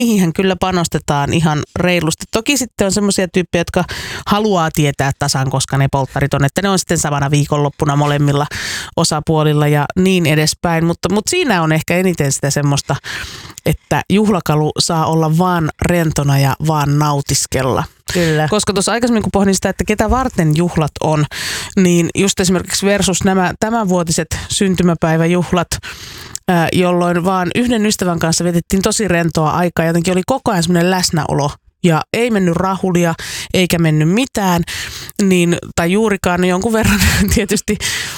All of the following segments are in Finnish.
niihin kyllä panostetaan ihan reilusti. Toki sitten on semmoisia tyyppejä, jotka haluaa tietää tasan, koska ne polttarit on, että ne on sitten samana viikonloppuna molemmilla osapuolilla ja niin edespäin. Mutta siinä on ehkä eniten sitä semmoista, että juhlakalu saa olla vaan rentona ja vaan nautiskella. Kyllä. Koska tuossa aikaisemmin kun pohdin sitä, että ketä varten juhlat on, niin just esimerkiksi versus nämä tämänvuotiset syntymäpäiväjuhlat, jolloin vaan yhden ystävän kanssa vietettiin tosi rentoa aikaa. Jotenkin oli koko ajan semmoinen läsnäolo ja ei mennyt rahulia eikä mennyt mitään, tai juurikaan jonkun verran tietysti,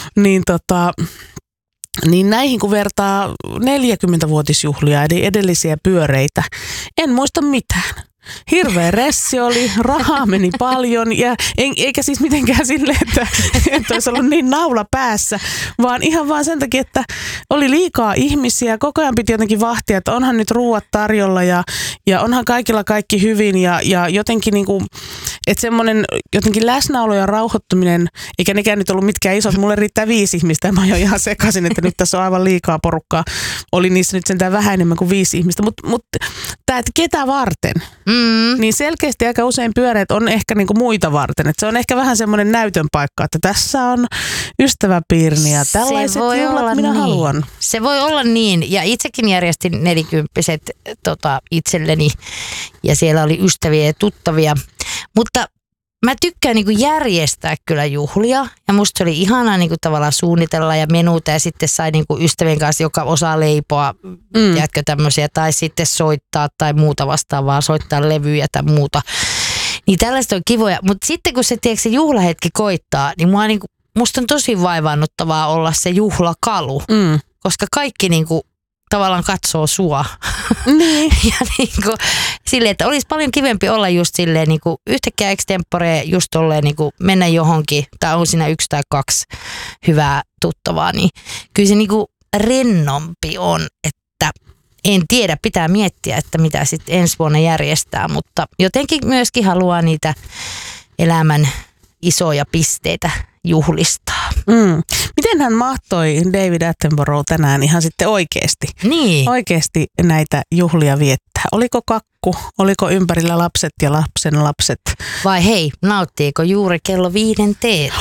niin näihin kun vertaa 40-vuotisjuhlia eli edellisiä pyöreitä, en muista mitään. Hirveä ressi oli, rahaa meni paljon ja eikä siis mitenkään silleen, että olisi ollut niin naula päässä, vaan ihan vaan sen takia, että oli liikaa ihmisiä, koko ajan piti jotenkin vahtia, että onhan nyt ruuat tarjolla ja onhan kaikilla kaikki hyvin ja jotenkin niin kuin, että semmoinen jotenkin läsnäolo ja rauhoittuminen, eikä nekään nyt ollut mitkään isot, mulle riittää 5 ihmistä ja mä oon jo ihan sekaisin, että nyt tässä on aivan liikaa porukkaa, oli niissä nyt sentään vähän enemmän kuin 5 ihmistä, mutta tämä, että ketä varten? Niin selkeästi aika usein pyöreät on ehkä niinku muita varten. Et se on ehkä vähän semmoinen näytön paikka, että tässä on ystäväpiirini ja tällaiset juhlat minä haluan. Se voi olla niin. Ja itsekin järjestin 40-vuotiset itselleni ja siellä oli ystäviä ja tuttavia. Mutta mä tykkään niinku järjestää kyllä juhlia ja musta se oli ihanaa niinku tavallaan suunnitella ja menuta ja sitten sai niinku ystävien kanssa, joka osaa leipoa, jätkö tämmöisiä tai sitten soittaa tai muuta vastaavaa, soittaa levyjä tai muuta. Niin tällaista on kivoja, mutta sitten kun se juhlahetki koittaa, niin musta on tosi vaivaannuttavaa olla se juhlakalu, koska kaikki niinku tavallaan katsoo sua. Niin. Ja niinku silleen, että olisi paljon kivempi olla just silleen niinku yhtäkkiä extempore just tolleen niinku mennä johonkin, tai on siinä 1 tai 2 hyvää tuttavaa, niin kyllä se niinku rennompi on, että en tiedä, pitää miettiä, että mitä sitten ensi vuonna järjestää, mutta jotenkin myöskin haluaa niitä elämän isoja pisteitä juhlistaa. Miten hän mahtoi David Attenborough tänään ihan sitten oikeasti? Niin. Oikeasti näitä juhlia viettää. Oliko kakku? Oliko ympärillä lapset ja lapsen lapset? Vai hei, nauttiiko juuri kello 5 teetä?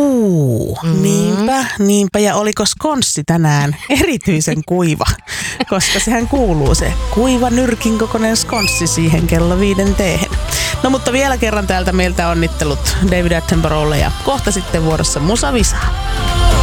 Niinpä. Ja oliko skonssi tänään erityisen kuiva? Koska sehän kuuluu se kuiva nyrkin kokoinen skonssi siihen kello 5 teehen. No mutta vielä kerran täältä meiltä onnittelut David Attenboroughlle ja kohta sitten vuorossa Musavisa.